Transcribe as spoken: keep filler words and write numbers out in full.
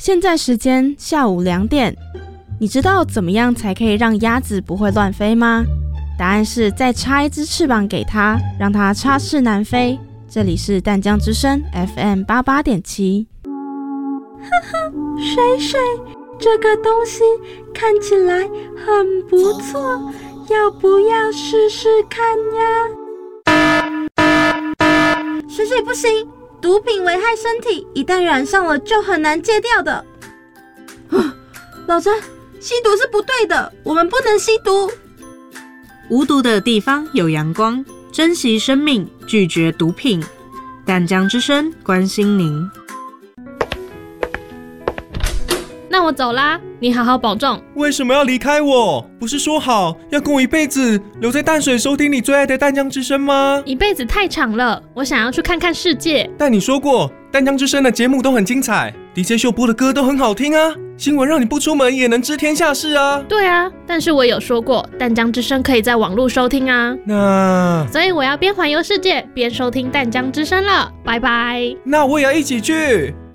现在时间下午两点，你知道怎么样才可以让鸭子不会乱飞吗？答案是再插一只翅膀给它，让它插翅难飞。这里是淡江之声 F M 八八点七。 呵呵，水水，这个东西看起来很不错，要不要试试看呀？水水不行，毒品危害身体，一旦染上了就很难戒掉的。老詹，吸毒是不对的，我们不能吸毒。 无毒的地方有阳光，珍惜生命，拒绝毒品。淡江之声关心您。 那我走啦，你好好保重。 为什么要离开我？不是说好要跟我一辈子留在淡水收听你最爱的淡江之声吗？ 一辈子太长了，我想要去看看世界。 但你说过淡江之声的节目都很精彩， D J 秀播的歌都很好听啊，新闻让你不出门也能知天下事啊。 对啊，但是我有说过淡江之声可以在网络收听啊。 那所以我要边环游世界边收听淡江之声了，拜拜。 那我也要一起去。